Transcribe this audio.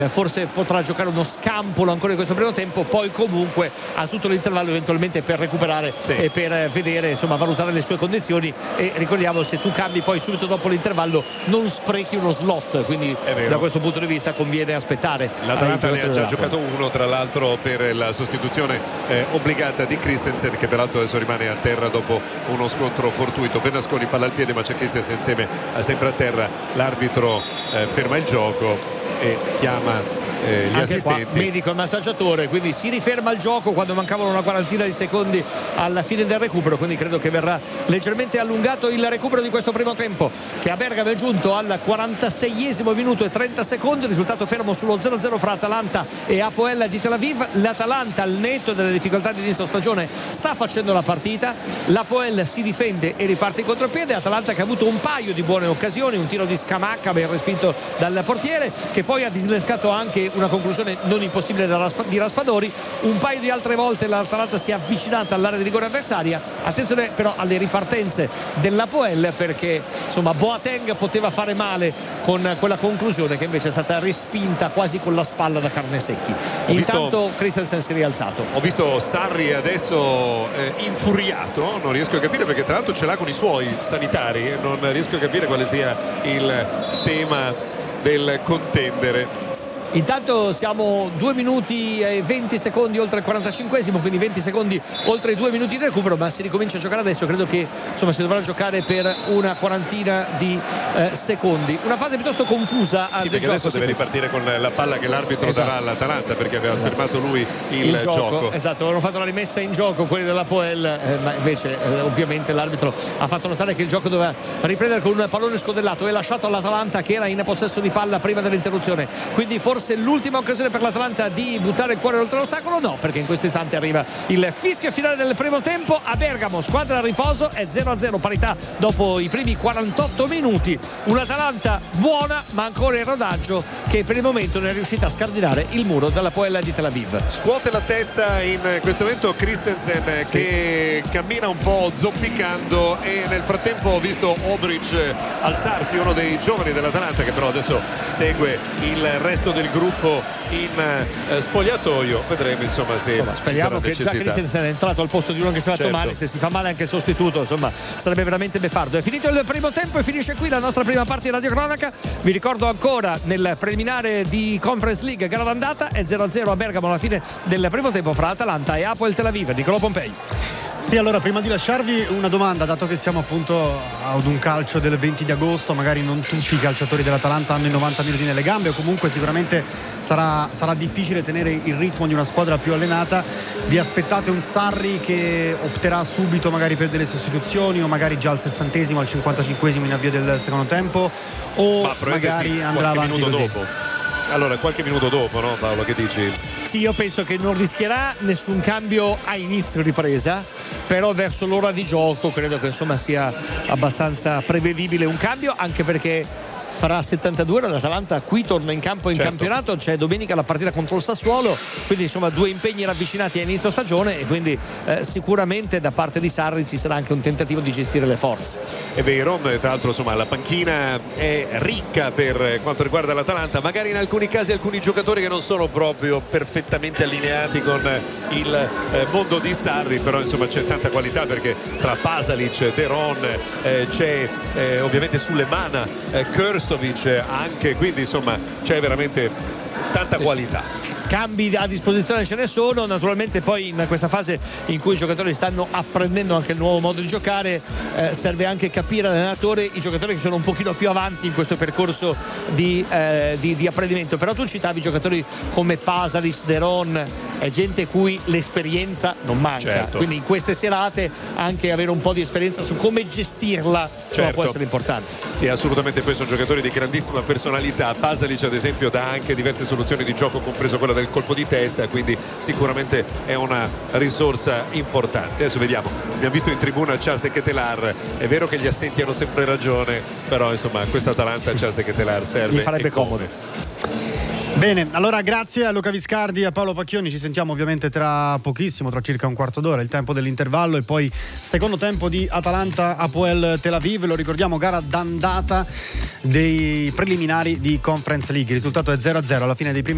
forse potrà giocare uno scampolo ancora in questo primo tempo, poi comunque ha tutto l'intervallo eventualmente per recuperare e per vedere, insomma, valutare le sue condizioni. E ricordiamo, se tu cambi poi subito dopo l'intervallo non sprechi uno slot, quindi da questo punto di vista conviene aspettare. L'Atalanta ne ha già giocato uno, tra l'altro per la sostituzione obbligata di Christensen, che peraltro adesso rimane a terra dopo uno scontro fortuito. Bernasconi palla al piede, ma c'è Christensen insieme sempre a terra. L'arbitro ferma il gioco e chiama gli anche assistenti. Qua, medico e massaggiatore, quindi si riferma il gioco quando mancavano una quarantina di secondi alla fine del recupero, quindi credo che verrà leggermente allungato il recupero di questo primo tempo, che a Bergamo è giunto al 46esimo minuto e 30 secondi, risultato fermo sullo 0-0 fra Atalanta e Hapoel di Tel Aviv. L'Atalanta, al netto delle difficoltà di inizio stagione, sta facendo la partita, l'Hapoel si difende e riparte in contropiede. Atalanta che ha avuto un paio di buone occasioni, un tiro di Scamacca ben respinto dal portiere, che poi ha disinnescato anche una conclusione non impossibile di Raspadori. Un paio di altre volte l'Atalanta si è avvicinata all'area di rigore avversaria. Attenzione però alle ripartenze dell'Hapoel, perché insomma Boateng poteva fare male con quella conclusione che invece è stata respinta quasi con la spalla da Carnesecchi. Intanto Christensen si è rialzato. Ho visto Sarri adesso infuriato, non riesco a capire, perché tra l'altro ce l'ha con i suoi sanitari, non riesco a capire quale sia il tema del contendere. Intanto siamo 2 minuti e 20 secondi oltre il 45esimo, quindi 20 secondi oltre i 2 minuti di recupero, ma si ricomincia a giocare adesso. Credo che insomma si dovrà giocare per una quarantina di secondi. Una fase piuttosto confusa del del gioco. Adesso deve ripartire con la palla che l'arbitro darà all'Atalanta, perché aveva fermato lui il gioco. Esatto, avevano fatto la rimessa in gioco quelli dell'Hapoel, ma invece ovviamente l'arbitro ha fatto notare che il gioco doveva riprendere con un pallone scodellato e lasciato all'Atalanta, che era in possesso di palla prima dell'interruzione. Quindi forse l'ultima occasione per l'Atalanta di buttare il cuore oltre l'ostacolo? No, perché in questo istante arriva il fischio finale del primo tempo a Bergamo. Squadra a riposo, è 0-0, parità dopo i primi 48 minuti. Un'Atalanta buona, ma ancora in rodaggio, che per il momento non è riuscita a scardinare il muro dell'Hapoel di Tel Aviv. Scuote la testa in questo momento Christensen, che cammina un po' zoppicando, e nel frattempo ho visto Obric alzarsi, uno dei giovani dell'Atalanta, che però adesso segue il resto del gruppo in spogliatoio. Vedremo insomma se speriamo che già Christensen è entrato al posto di uno che si è fatto male. Se si fa male anche il sostituto, insomma, sarebbe veramente beffardo. È finito il primo tempo e finisce qui la nostra prima parte di radiocronaca. Vi ricordo ancora, nel preliminare di Conference League, gara d'andata è 0-0 a Bergamo alla fine del primo tempo fra Atalanta e Hapoel Tel Aviv. Nicolò Pompei. Sì, allora prima di lasciarvi una domanda, dato che siamo appunto ad un calcio del 20 di agosto, magari non tutti i calciatori dell'Atalanta hanno i 90 minuti nelle gambe, o comunque sicuramente sarà difficile tenere il ritmo di una squadra più allenata. Vi aspettate un Sarri che opterà subito magari per delle sostituzioni, o magari già al 60esimo, al 55esimo in avvio del secondo tempo, o magari andrà avanti così? Dopo. Allora, qualche minuto dopo, no Paolo, che dici? Sì, io penso che non rischierà nessun cambio a inizio ripresa, però verso l'ora di gioco credo che insomma sia abbastanza prevedibile un cambio, anche perché fra 72 ore l'Atalanta qui torna in campo in campionato. C'è domenica la partita contro il Sassuolo, quindi insomma 2 impegni ravvicinati a inizio stagione, e quindi sicuramente da parte di Sarri ci sarà anche un tentativo di gestire le forze. È vero, tra l'altro insomma la panchina è ricca per quanto riguarda l'Atalanta, magari in alcuni casi alcuni giocatori che non sono proprio perfettamente allineati con il mondo di Sarri, però insomma c'è tanta qualità, perché tra Pasalic, De Ron, c'è ovviamente Sulemana, Krstovic anche, quindi insomma c'è veramente tanta qualità. Cambi a disposizione ce ne sono, naturalmente poi in questa fase in cui i giocatori stanno apprendendo anche il nuovo modo di giocare, serve anche capire all'allenatore i giocatori che sono un pochino più avanti in questo percorso di apprendimento. Però tu citavi giocatori come Pasalic, De Ron, gente cui l'esperienza non manca, quindi in queste serate anche avere un po' di esperienza su come gestirla può essere importante. Sì, assolutamente. Poi sono giocatori di grandissima personalità. Pasalic ad esempio dà anche diverse soluzioni di gioco, compreso quella del colpo di testa, quindi sicuramente è una risorsa importante. Adesso vediamo, abbiamo visto in tribuna Chas de Ketelar, è vero che gli assenti hanno sempre ragione, però insomma questa Atalanta Chas de Ketelar serve, gli farebbe comodo. Bene, allora grazie a Luca Viscardi e a Paolo Pacchioni, ci sentiamo ovviamente tra pochissimo, tra circa un quarto d'ora, il tempo dell'intervallo, e poi secondo tempo di Atalanta Hapoel Tel Aviv. Lo ricordiamo, gara d'andata dei preliminari di Conference League, il risultato è 0-0 alla fine dei primi